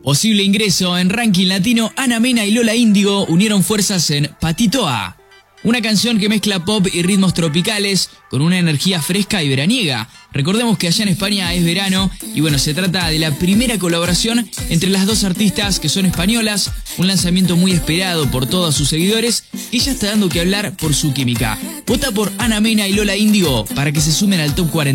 Posible ingreso en ranking latino, Ana Mena y Lola Índigo unieron fuerzas en Patitoa, una canción que mezcla pop y ritmos tropicales con una energía fresca y veraniega. Recordemos que allá en España es verano y bueno, se trata de la primera colaboración entre las dos artistas que son españolas, un lanzamiento muy esperado por todos sus seguidores y ya está dando que hablar por su química. Vota por Ana Mena y Lola Índigo para que se sumen al Top 40.